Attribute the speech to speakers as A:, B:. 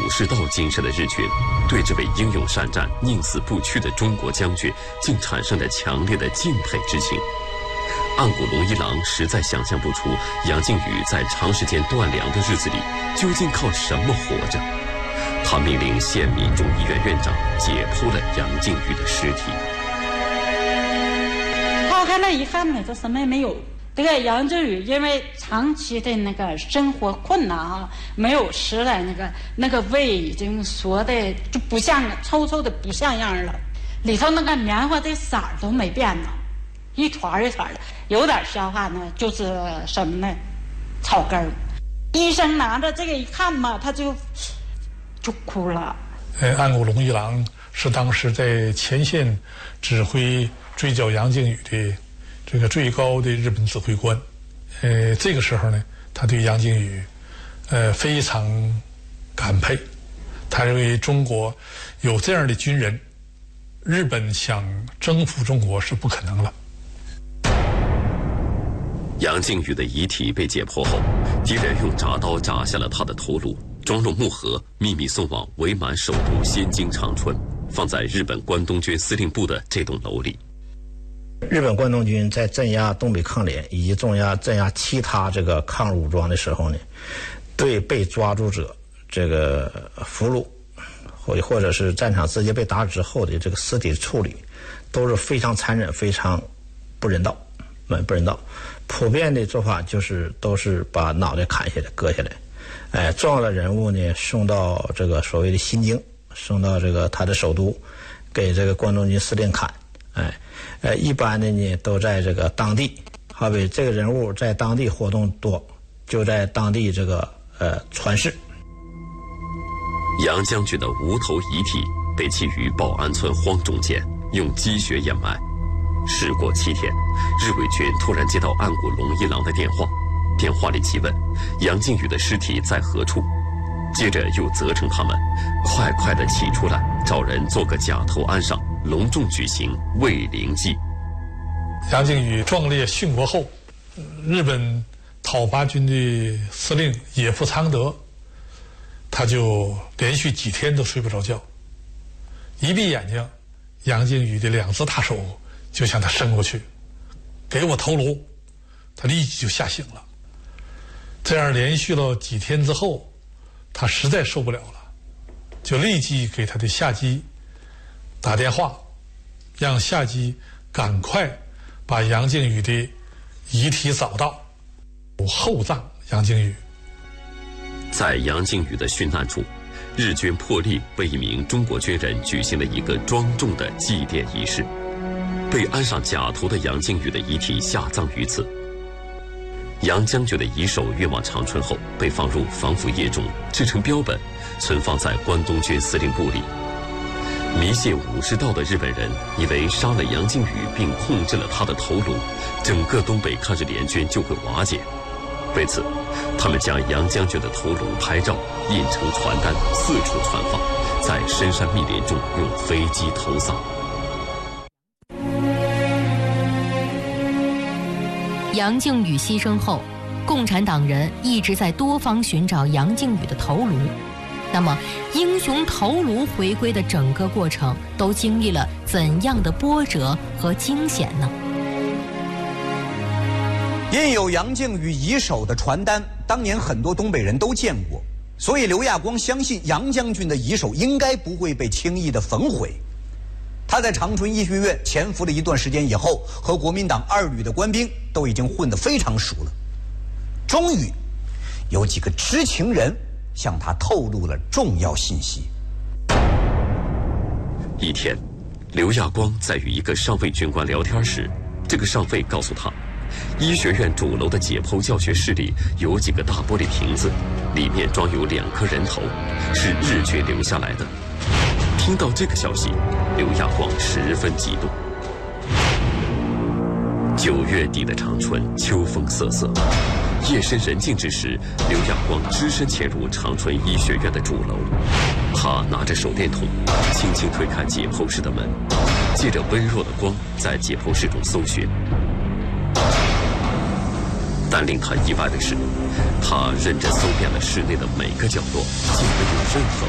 A: 武士道精神的日军，对这位英勇善战、宁死不屈的中国将军，竟产生了强烈的敬佩之情。岸谷龙一郎实在想象不出杨靖宇在长时间断粮的日子里究竟靠什么活着。他命令县民众医院院长解剖了杨靖宇的尸体。
B: 剖开了一看呢，这什么也没有。这个杨靖宇因为长期的那个生活困难啊，没有食来，那个胃已经缩的就不像抽抽的不像样了，里头那个棉花的色儿都没变呢，一团一团的，有点消化呢，就是什么呢？草根儿。医生拿着这个一看嘛，他就哭了。
C: 岸谷龙一郎是当时在前线指挥追剿杨靖宇的这个最高的日本指挥官。这个时候呢，他对杨靖宇非常感佩，他认为中国有这样的军人，日本想征服中国是不可能了。
A: 杨靖宇的遗体被解剖后，敌人用铡刀铡下了他的头颅，装入木盒，秘密送往伪满首都仙津长春，放在日本关东军司令部的这栋楼里。
D: 日本关东军在镇压东北抗联以及镇压其他这个抗日武装的时候呢，对被抓住者这个俘虏或者是战场直接被打死之后的这个尸体处理，都是非常残忍、非常不人道。普遍的做法都是把脑袋砍下来、割下来。重要的人物呢送到这个所谓的新京，送到这个他的首都，给这个关东军司令看。一般的呢都在这个当地，好比这个人物在当地活动多，就在当地这个传世。
A: 杨将军的无头遗体被弃于保安村荒冢间，用积雪掩埋。时过7天，日伪军突然接到岸谷龙一郎的电话，电话里急问杨靖宇的尸体在何处，接着又责成他们快地起出来，找人做个假头安上，隆重举行慰灵祭。
C: 杨靖宇壮烈殉国后，日本讨伐军的司令野付昌德，他就连续几天都睡不着觉，一闭眼睛，杨靖宇的2只大手就向他伸过去，给我头颅，他立即就吓醒了。这样连续了几天之后，他实在受不了了，就立即给他的下级打电话，让下级赶快把杨靖宇的遗体找到，厚葬杨靖宇。
A: 在杨靖宇的殉难处，日军破例为一名中国军人举行了一个庄重的祭奠仪式。被安上假头的杨靖宇的遗体下葬于此。杨将军的遗首运往长春后，被放入防腐液中，制成标本，存放在关东军司令部里。迷信武士道的日本人以为杀了杨靖宇并控制了他的头颅，整个东北抗日联军就会瓦解。为此，他们将杨将军的头颅拍照，印成传单，四处传放，在深山密林中用飞机投撒。
E: 杨靖宇牺牲后，共产党人一直在多方寻找杨靖宇的头颅。那么，英雄头颅回归的整个过程都经历了怎样的波折和惊险呢？
F: 印有杨靖宇遗首的传单，当年很多东北人都见过，所以刘亚光相信杨将军的遗首应该不会被轻易的焚毁。他在长春医学院潜伏了一段时间以后，和国民党2旅的官兵都已经混得非常熟了。终于，有几个知情人向他透露了重要信息。
A: 一天，刘亚光在与一个上尉军官聊天时，这个上尉告诉他，医学院主楼的解剖教学室里有几个大玻璃瓶子，里面装有2颗人头，是日军留下来的。听到这个消息，刘亚光十分激动。9月底的长春，秋风瑟瑟，夜深人静之时，刘亚光只身潜入长春医学院的主楼。他拿着手电筒，轻轻推开解剖室的门，借着微弱的光，在解剖室中搜寻。但令他意外的是，他认真搜遍了室内的每个角落，竟没有任何